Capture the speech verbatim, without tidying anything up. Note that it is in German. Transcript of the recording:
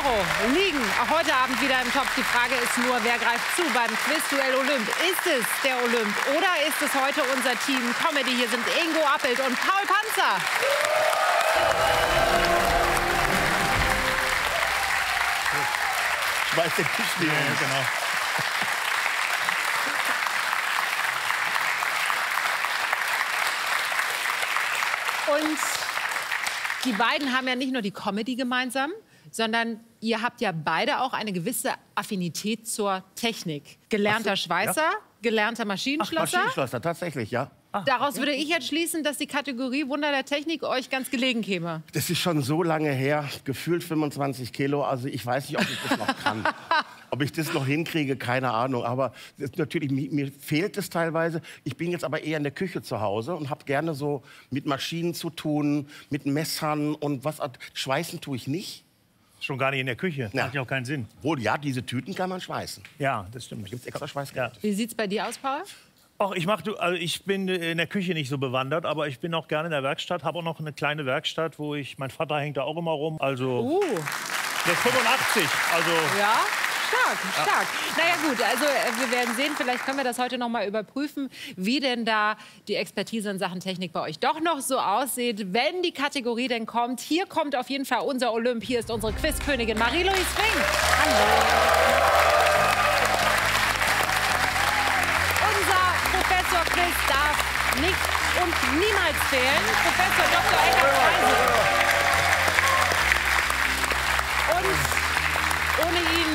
Euro liegen auch heute Abend wieder im Topf. Die Frage ist nur, wer greift zu beim Quizduell Olymp? Ist es der Olymp oder ist es heute unser Team Comedy? Hier sind Ingo Appelt und Paul Panzer. Schmeiß den Tisch nicht. Ja, genau. Und die beiden haben ja nicht nur die Comedy gemeinsam, sondern ihr habt ja beide auch eine gewisse Affinität zur Technik. Gelernter so, Schweißer, ja. gelernter Ach, Maschinenschlosser. Maschinenschlosser, tatsächlich, ja. Daraus würde ich jetzt schließen, dass die Kategorie Wunder der Technik euch ganz gelegen käme. Das ist schon so lange her, gefühlt fünfundzwanzig Kilo. Also ich weiß nicht, ob ich das noch kann. Ob ich das noch hinkriege, keine Ahnung. Aber das, natürlich, mir, mir fehlt es teilweise. Ich bin jetzt aber eher in der Küche zu Hause und habe gerne so mit Maschinen zu tun, mit Messern und was. Schweißen tue ich nicht. Schon gar nicht in der Küche. Ja. Macht ja auch keinen Sinn. Wohl, ja, diese Tüten kann man schweißen. Ja, das stimmt. Da gibt es extra Schweiß. Ja. Wie sieht's bei dir aus, Paul? Ach, ich, mach, also ich bin in der Küche nicht so bewandert, aber ich bin auch gerne in der Werkstatt. Habe auch noch eine kleine Werkstatt, wo ich... Mein Vater hängt da auch immer rum. Also, Uh. der ist fünfundachtzig. Also, Ja, stark, stark. Naja gut, also äh, wir werden sehen, vielleicht können wir das heute noch mal überprüfen, wie denn da die Expertise in Sachen Technik bei euch doch noch so aussieht, wenn die Kategorie denn kommt. Hier kommt auf jeden Fall unser Olymp. Hier ist unsere Quizkönigin Marie-Louise Fink. Hallo. Unser Professor Quiz darf nicht und niemals fehlen. Professor Doktor Eckart Weise. Und ohne ihn